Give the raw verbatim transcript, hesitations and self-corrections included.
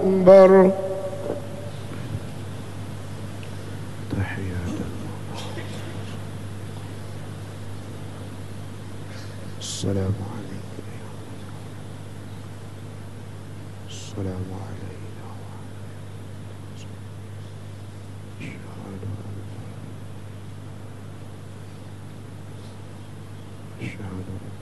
أكبر. تحيات السلام عليك السلام علينا أشهد أن لا أشهد أن